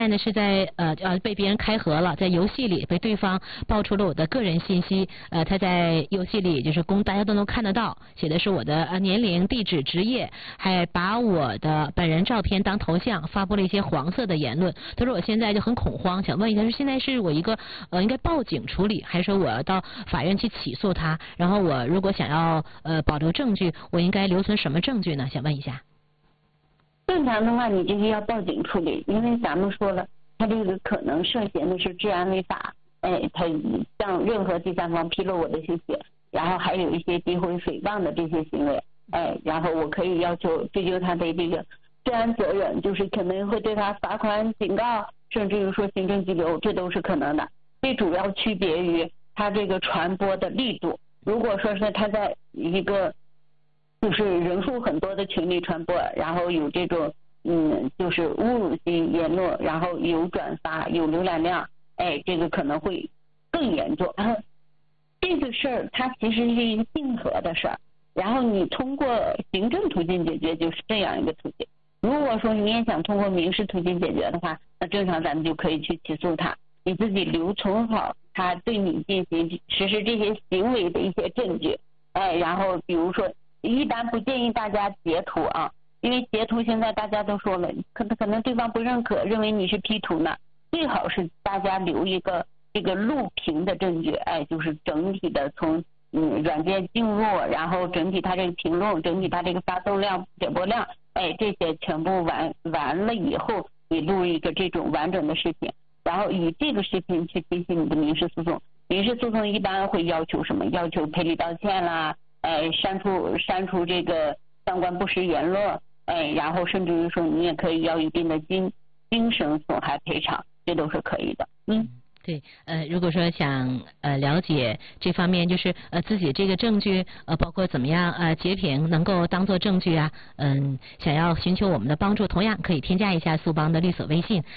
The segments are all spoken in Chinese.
现在呢是在被别人开盒了，在游戏里被对方爆出了我的个人信息，他在游戏里就是大家都能看得到，写的是我的年龄、地址、职业，还把我的本人照片当头像，发布了一些黄色的言论。他说我现在就很恐慌，想问一下，说现在是我一个应该报警处理，还是说我要到法院去起诉他？然后我如果想要保留证据，我应该留存什么证据呢？想问一下。 正常的话，你就是要报警处理，因为咱们说了，他这个可能涉嫌的是治安违法，他向任何第三方披露我的信息，然后还有一些诋毁诽谤的这些行为，然后我可以要求追究他的这个治安责任，就是可能会对他罚款、警告，甚至于说行政拘留，这都是可能的。这主要区别于他这个传播的力度，如果说是他在一个就是人数很多的群里传播，然后有这种就是侮辱性言论，然后有转发有浏览量，这个可能会更严重。这个事儿它其实是一个竞合的事儿，然后你通过行政途径解决就是这样一个途径。如果说你也想通过民事途径解决的话，那正常咱们就可以去起诉他，你自己留存好他对你进行实施这些行为的一些证据，然后比如说一般不建议大家截图啊，因为截图现在大家都说了，可能对方不认可，认为你是 P 图呢。最好是大家留一个这个录屏的证据，就是整体的从软件进入，然后整体它这个评论，整体它这个发送量、点播量，这些全部完了以后，你录一个这种完整的视频，然后以这个视频去进行你的民事诉讼。民事诉讼一般会要求什么？要求赔礼道歉啦。删除这个相关不实言论，然后甚至于说你也可以要一定的精神损害赔偿，这都是可以的。 对，如果说想了解这方面，就是自己这个证据包括怎么样截屏能够当做证据啊，想要寻求我们的帮助，同样可以添加一下苏邦的律所微信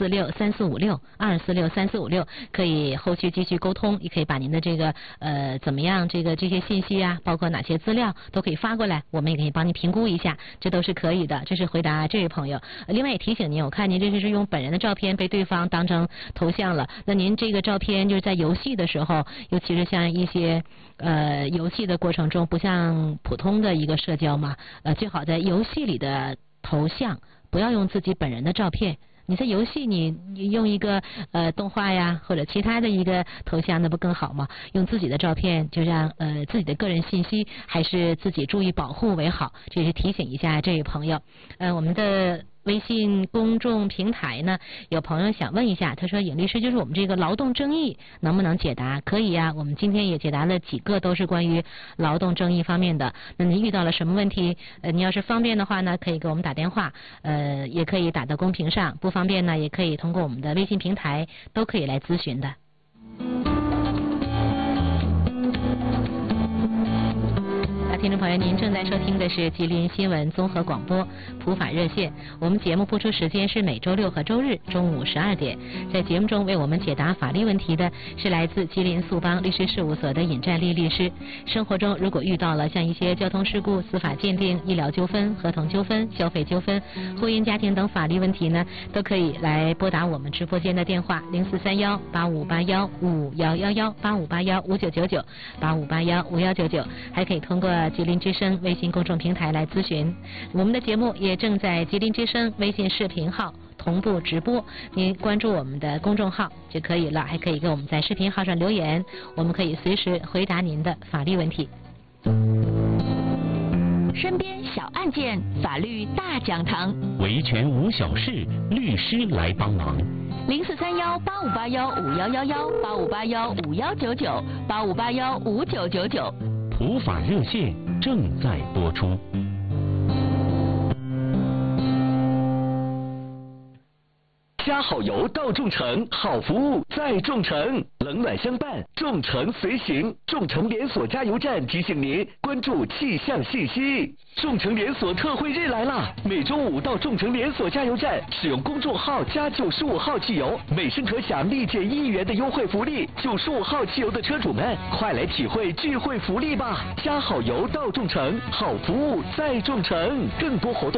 2463456，2463456，可以后续继续沟通，也可以把您的这个怎么样这些信息啊，包括哪些资料都可以发过来，我们也可以帮您评估一下，这都是可以的。这是回答这位朋友。另外也提醒您，我看您这是用本人的照片被对方当成头像了。那您这个照片就是在游戏的时候，尤其是像一些游戏的过程中，不像普通的一个社交嘛，最好在游戏里的头像不要用自己本人的照片。你在游戏你用一个动画呀或者其他的一个头像，那不更好吗？用自己的照片，就让自己的个人信息还是自己注意保护为好。这是提醒一下这位朋友。我们的微信公众平台呢，有朋友想问一下，他说尹律师，就是我们这个劳动争议能不能解答？可以呀，我们今天也解答了几个都是关于劳动争议方面的。那您遇到了什么问题？你要是方便的话呢，可以给我们打电话，也可以打到公屏上；不方便呢，也可以通过我们的微信平台，都可以来咨询的。听众朋友，您正在收听的是吉林新闻综合广播普法热线。我们节目播出时间是每周六和周日中午12点。在节目中为我们解答法律问题的是来自吉林苏邦律师事务所的尹占丽律师。生活中如果遇到了像一些交通事故、司法鉴定、医疗纠纷、合同纠纷、消费纠纷、婚姻家庭等法律问题呢，都可以来拨打我们直播间的电话0431-8581-5581-8581-5999，8581-5199，还可以通过吉林之声微信公众平台来咨询。我们的节目也正在吉林之声微信视频号同步直播，您关注我们的公众号就可以了，还可以给我们在视频号上留言，我们可以随时回答您的法律问题。 身边小案件，法律大讲堂， 维权无小事，律师来帮忙。 0431-8581-5111，8581-5199，8581-5999。 普法热线正在播出。加好油到众诚，好服务在众诚，冷暖相伴，众诚随行。众诚连锁加油站提醒您关注气象信息。众诚连锁特惠日来啦！每周五到众诚连锁加油站使用公众号加95号汽油，每升可享立减1元的优惠福利。95号汽油的车主们，快来体会聚会福利吧！加好油到众诚，好服务在众诚，更多活动